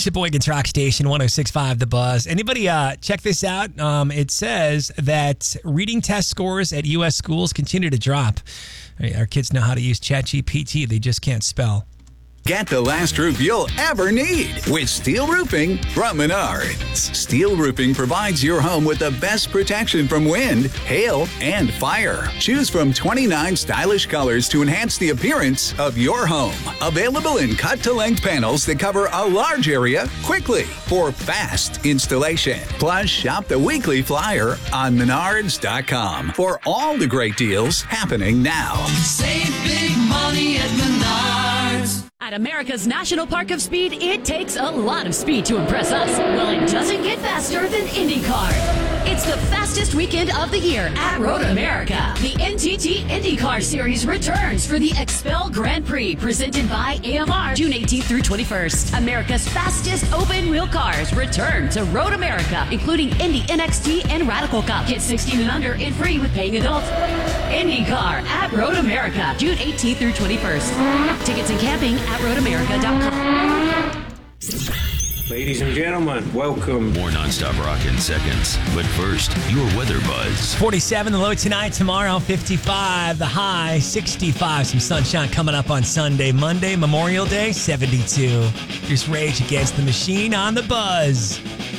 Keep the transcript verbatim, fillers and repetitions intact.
Sheboygan's Rock Station, one oh six point five The Buzz. Anybody uh, check this out? Um, it says that reading test scores at U S schools continue to drop. Our kids know how to use ChatGPT. They just can't spell. Get the last roof you'll ever need with Steel Roofing from Menards. Steel Roofing provides your home with the best protection from wind, hail, and fire. Choose from twenty-nine stylish colors to enhance the appearance of your home. Available in cut-to-length panels that cover a large area quickly for fast installation. Plus, shop the weekly flyer on menards dot com for all the great deals happening now. Save big money at Menards. At America's National Park of Speed, it takes a lot of speed to impress us. Well, it doesn't get faster than IndyCar. It's the fastest weekend of the year at Road America. The N T T IndyCar Series returns for the Expel Grand Prix, presented by A M R, June eighteenth through twenty-first. America's fastest open-wheel cars return to Road America, including Indy N X T and Radical Cup. Get sixteen and under and free with paying adults. IndyCar at Road America, June eighteenth through twenty-first. Tickets and camping at road america dot com. Ladies and gentlemen, welcome. More nonstop rock in seconds. But first, your weather buzz. forty-seven the low tonight, tomorrow fifty-five, the high sixty-five. Some sunshine coming up on Sunday. Monday, Memorial Day, seventy-two. Here's Rage Against the Machine on the Buzz.